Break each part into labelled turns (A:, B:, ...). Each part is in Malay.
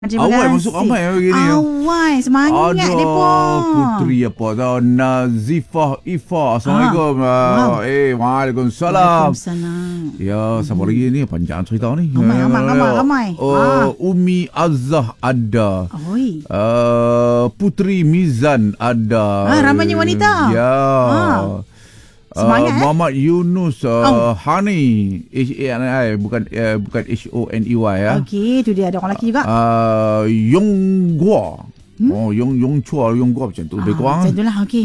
A: Terima
B: Awal
A: kasih.
B: masuk ramai hari ni.
A: Awal semangat depa.
B: Putri apa tahu Nazifah Ifa. Assalamualaikum. Waalaikumsalam.
A: Waalaikumsalam.
B: Ya, siapa lagi ni? Panjang cerita ni.
A: Ramai.
B: Umi Azah ada.
A: Oi.
B: Putri Mizan ada.
A: Ramainya wanita.
B: Ya.
A: Semangat,
B: Muhammad Yunus Hani H-A-N-I bukan H-O-N-E-Y ya.
A: Okey, tu dia ada orang lelaki juga.
B: Yong Gua. Yong Chua, Yong Gua macam tu lebih kurang.
A: Macam itulah, okey.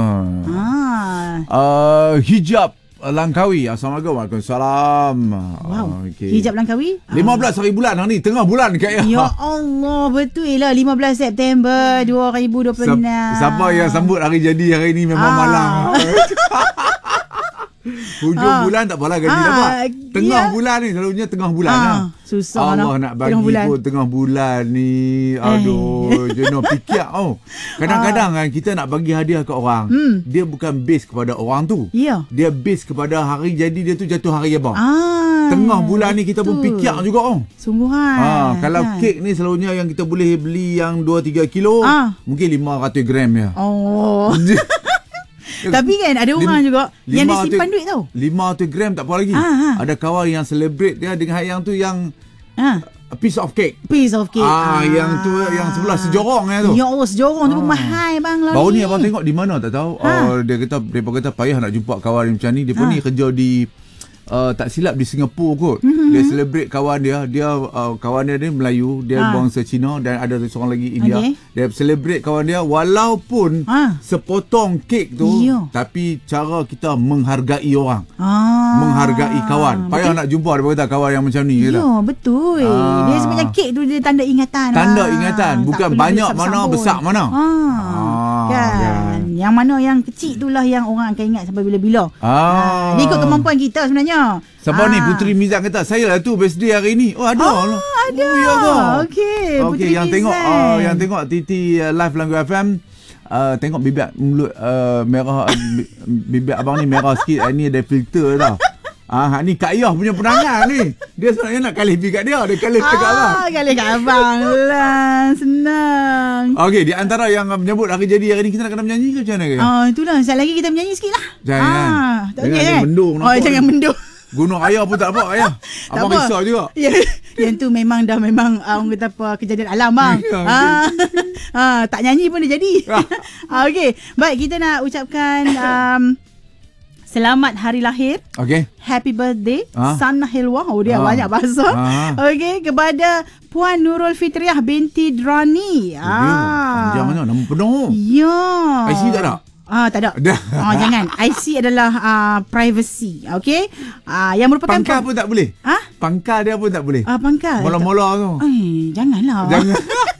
B: Hijab Langkawi. Assalamualaikum. Waalaikumsalam.
A: Wow.
B: Okay.
A: Hijab Langkawi.
B: 15 hari bulan ni, tengah bulan kat
A: Ya Allah, betul lah 15 September 2026.
B: Siapa yang sambut hari jadi hari ni memang malang. Hujung bulan tak apalah gaji dapat. Tengah bulan ni selalunya tengah bulan lah.
A: Susah
B: Allah nak bagi pun tengah bulan ni. Aduh, jenuh fikir. Kadang-kadang kan kita nak bagi hadiah ke orang. Dia bukan base kepada orang tu.
A: Ya.
B: Dia base kepada hari jadi dia tu jatuh hari apa. Tengah bulan ni kita pun fikir juga.
A: Sungguhan.
B: Kalau kek ni selalunya yang kita boleh beli yang 2-3 kilo, mungkin 500 gram ya.
A: Oh. Tapi kan ada orang juga yang dia simpan duit tau.
B: 500 gram tak apa lagi. Ada kawan yang celebrate dia dengan yang tu yang a piece of cake.
A: Piece of cake.
B: Yang tu yang sebelah sejorong tu.
A: Ya Allah, sejorong tu pun mahal bang lah.
B: Baru ni abang tengok di mana tak tahu. Dia kata payah nak jumpa kawan macam ni. Dia pun ni kerja di tak silap di Singapura kot. Dia celebrate kawan dia. Kawan dia ni Melayu, dia bangsa Cina dan ada seorang lagi India. Dia celebrate kawan dia walaupun sepotong kek tu, tapi cara kita menghargai orang. Menghargai kawan. Payah nak jumpa dia kata kawan yang macam ni.
A: Ya, betul. Dia sebenarnya kek tu dia tanda ingatan.
B: Tanda ingatan. Bukan banyak mana, besar mana.
A: Kan. Yang mana yang kecil itulah yang orang akan ingat sampai bila-bila. Ni ikut kemampuan kita sebenarnya.
B: Siapa ni? Putri Mizan kata, saya lah tu birthday hari ni. Ada.
A: Ada. Okey.
B: Okey, yang tengok Titi live Langgu FM. Tengok bibir mulut merah. Bibir abang ni merah sikit. Ni ada filter tau. Ni Kak Iyah punya penangan ni. Dia sebenarnya nak kalih kat dia. Dia kalih kat abang.
A: Kalih kat abang lah. Senang.
B: Okey, di antara yang menyambut hari jadi hari ni, kita nak kena menyanyi ke macam mana ke?
A: Itulah. Sekali lagi kita menyanyi sikit lah.
B: Jangan.
A: Tak okey kan?
B: Mendung.
A: Jangan mendung.
B: Gunung ayah pun tak apa ayah. Abang risau juga.
A: Yang tu memang orang kata apa, kejadian alam bang. Tak nyanyi pun dia jadi. Okey. Baik, kita nak ucapkan selamat hari lahir.
B: Okey.
A: Happy birthday. Sana Hilwa. Dia banyak bahasa. Okey, kepada Puan Nurul Fitriah binti Drani.
B: Panjang mana nama penuh.
A: Ya.
B: IC tak ada?
A: Tak ada. Jangan. IC adalah privacy. Okey. Yang merupakan
B: pangkal pun tak boleh. Pangkal dia pun tak boleh.
A: Pangkal.
B: Mola-mola tu.
A: Janganlah.
B: Jangan.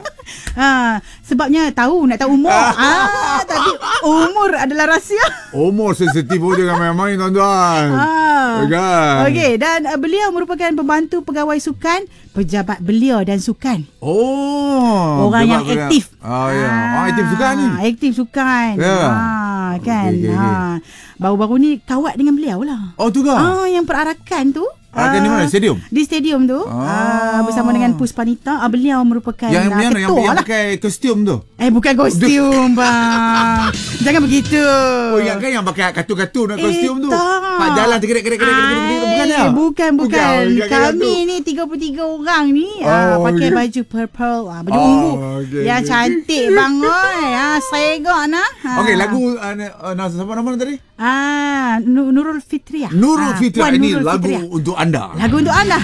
A: Sebabnya nak tahu umur. Tapi umur adalah rahsia.
B: Umur sensitif pun jangan main-main tuan-tuan.
A: Okey, dan beliau merupakan pembantu pegawai sukan, pejabat belia dan sukan. Orang yang aktif.
B: Aktif sukan ni.
A: Aktif sukan. Kan. Baru-baru ni kawat dengan beliau lah.
B: Tu ke?
A: Yang perarakan tu.
B: Di mana? Stadium?
A: Di stadium tu. Bersama dengan Puspanita. Beliau merupakan ketua
B: yang
A: lah.
B: pakai kostum tu.
A: Bukan kostum bang. Jangan begitu.
B: Yang kan yang pakai kartun-kartun kostum tu.
A: Tak.
B: Jalan tergerak-gerak. Bukan ya?
A: Bukan. Kami ni 33 orang ni pakai baju purple. Baju ungu. Yang cantik bang. Segak nak.
B: Okey, lagu siapa nama tadi?
A: Nurul Fitriah.
B: Nurul Fitriah ini
A: Nurul
B: lagu
A: Fitriah.
B: untuk anda.
A: Lagu untuk anda.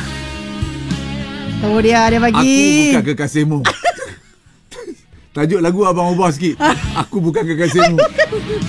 A: Dia bagi.
B: Aku bukan kekasihmu. Tajuk lagu abang ubah sikit. Aku bukan kekasihmu.